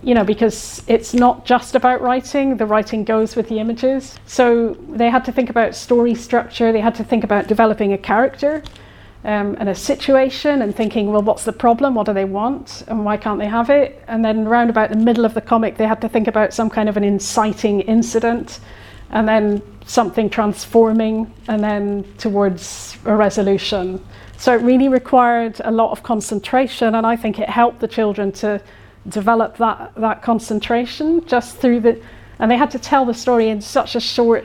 because it's not just about writing, the writing goes with the images. So they had to think about story structure, they had to think about developing a character and a situation and thinking, well, what's the problem? What do they want? And why can't they have it? And then round about the middle of the comic, they had to think about some kind of an inciting incident and then something transforming and then towards a resolution. So it really required a lot of concentration, and I think it helped the children to develop that concentration just through and they had to tell the story in such a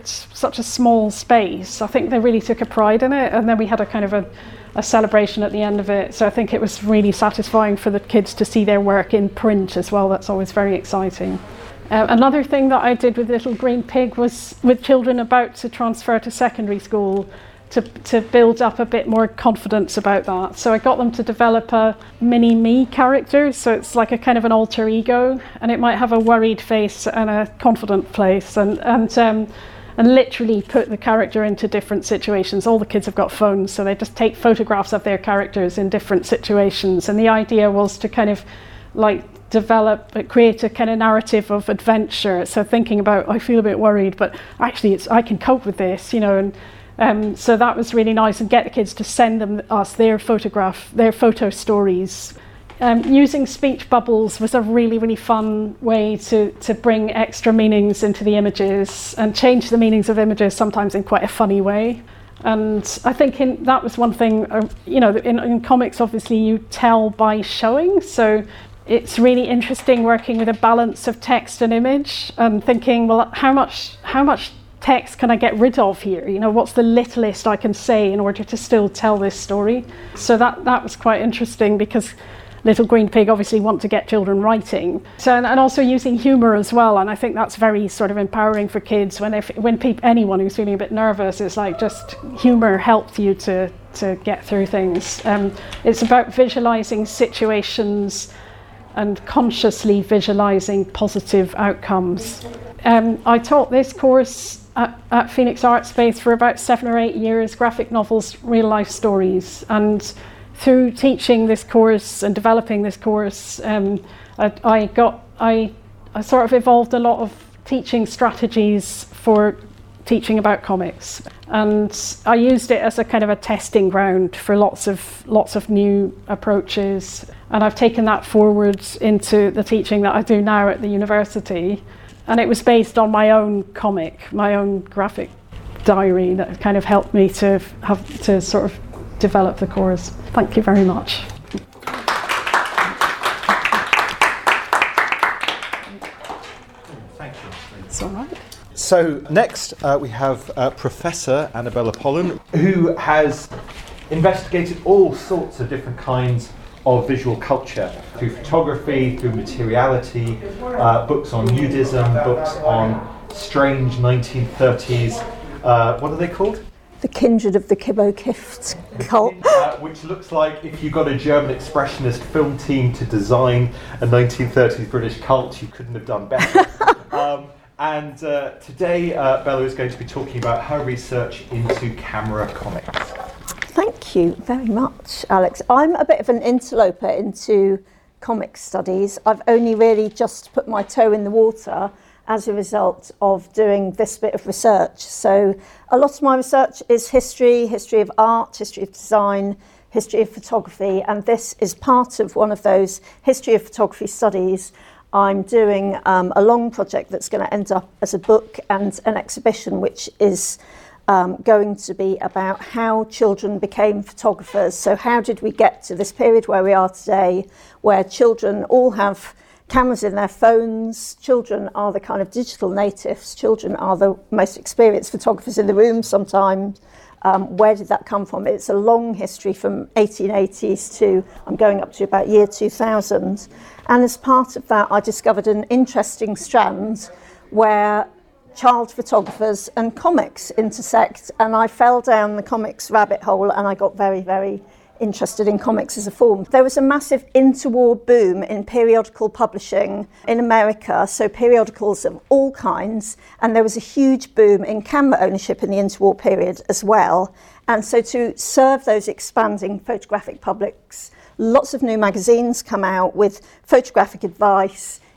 small space. I think they really took a pride in it, and then we had a kind of a celebration at the end of it. So I think it was really satisfying for the kids to see their work in print as well. That's always very exciting. Another thing that I did with Little Green Pig was with children about to transfer to secondary school, to build up a bit more confidence about that. So I got them to develop a mini me character, so it's like a kind of an alter ego, and it might have a worried face and a confident face, and literally put the character into different situations. All the kids have got phones, so they just take photographs of their characters in different situations, and the idea was to kind of like create a kind of narrative of adventure. So thinking about, I feel a bit worried, but actually I can cope with this, and so that was really nice, and get the kids to send us their photo stories. Using speech bubbles was a really, really fun way to bring extra meanings into the images and change the meanings of images sometimes in quite a funny way. And I think that was one thing, in comics obviously you tell by showing, so it's really interesting working with a balance of text and image and thinking, well, how much text can I get rid of here? What's the littlest I can say in order to still tell this story? So that was quite interesting, because Little Green Pig obviously want to get children writing. So and also using humour as well, and I think that's very sort of empowering for kids when anyone who's feeling a bit nervous, it's like just humour helps you to get through things. It's about visualising situations and consciously visualising positive outcomes. I taught this course at Phoenix Artspace for about 7 or 8 years, graphic novels, real life stories, and through teaching this course and developing this course, I sort of evolved a lot of teaching strategies for teaching about comics, and I used it as a kind of a testing ground for lots of new approaches, and I've taken that forward into the teaching that I do now at the university. And it was based on my own comic, my own graphic diary, that kind of helped me to sort of develop the course. Thank you very much. Thank you. It's all right. So next we have Professor Annabella Pollen, who has investigated all sorts of different kinds of visual culture, through photography, through materiality, books on nudism, books on strange 1930s, what are they called? The Kindred of the Kibbo-Kift cult. Which looks like if you got a German expressionist film team to design a 1930s British cult, you couldn't have done better. And today Bella is going to be talking about her research into camera comics. Thank you very much, Alex. I'm a bit of an interloper into comic studies. I've only really just put my toe in the water as a result of doing this bit of research. So a lot of my research is history of art, history of design, history of photography, and this is part of one of those history of photography studies. I'm doing a long project that's going to end up as a book and an exhibition, which is going to be about how children became photographers. So how did we get to this period where we are today, where children all have cameras in their phones, children are the kind of digital natives, children are the most experienced photographers in the room sometimes. Where did that come from? It's a long history from 1880s to, I'm going up to about year 2000. And as part of that, I discovered an interesting strand where child photographers and comics intersect, and I fell down the comics rabbit hole, and I got very, very interested in comics as a form. There was a massive interwar boom in periodical publishing in America, so periodicals of all kinds, and there was a huge boom in camera ownership in the interwar period as well. And so to serve those expanding photographic publics, lots of new magazines come out with photographic advice,